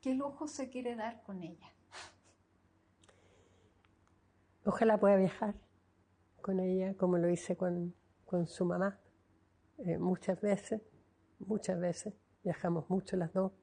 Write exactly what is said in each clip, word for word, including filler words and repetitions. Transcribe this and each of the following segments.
¿Qué lujo se quiere dar con ella? Ojalá pueda viajar con ella, como lo hice con, con su mamá. Eh, muchas veces, muchas veces, viajamos mucho las dos.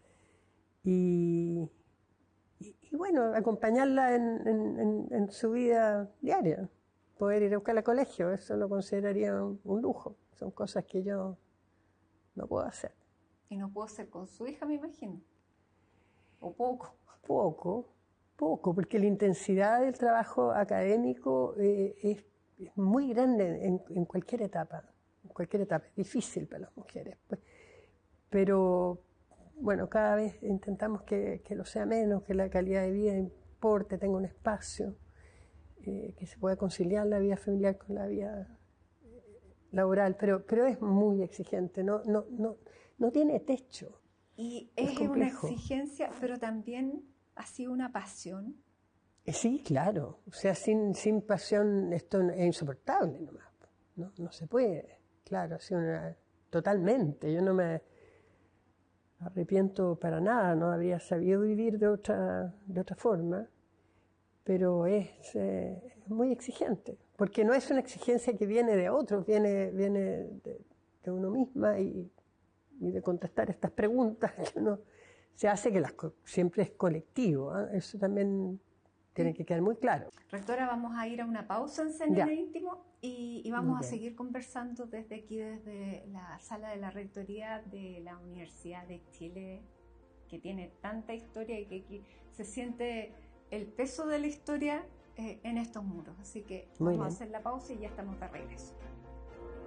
Y, y, y bueno, acompañarla en, en, en, en su vida diaria. Poder ir a buscarla al colegio, eso lo consideraría un, un lujo. Son cosas que yo no puedo hacer. Y no puedo hacer con su hija, me imagino. O poco. Poco, poco, porque la intensidad del trabajo académico eh, es, es muy grande en, en cualquier etapa. En cualquier etapa. Es difícil para las mujeres. Pues. Pero, bueno, cada vez intentamos que, que lo sea menos, que la calidad de vida importe, tenga un espacio, eh, que se pueda conciliar la vida familiar con la vida laboral, pero, pero es muy exigente, no, no, no, no tiene techo. Y es, es una exigencia, pero también ha sido una pasión. Sí, claro. O sea, sin, sin pasión esto es insoportable nomás. No, no se puede. Claro, ha sido una, totalmente. Yo no me arrepiento para nada, no habría sabido vivir de otra, de otra forma, pero es, eh, es muy exigente, porque no es una exigencia que viene de otros, viene, viene de, de uno misma y, y de contestar estas preguntas que uno se hace, que las, siempre es colectivo, ¿eh? Eso también tiene sí. que quedar muy claro. Rectora, vamos a ir a una pausa en C N N Íntimo y, y vamos a seguir conversando desde aquí, desde la sala de la Rectoría de la Universidad de Chile, que tiene tanta historia y que aquí se siente el peso de la historia eh, en estos muros. Así que muy vamos bien. a hacer la pausa y ya estamos de regreso.